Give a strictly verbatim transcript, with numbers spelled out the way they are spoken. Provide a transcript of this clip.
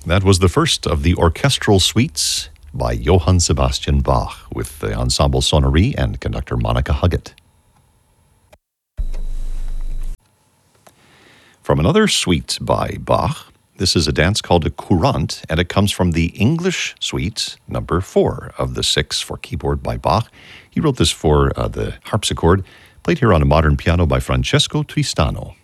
That was the first of the orchestral suites by Johann Sebastian Bach with the Ensemble Sonnerie and conductor Monica Huggett. From another suite by Bach, this is a dance called a courante, and it comes from the English suite number four of the six for keyboard by Bach. He wrote this for uh, the harpsichord, played here on a modern piano by Francesco Tristano.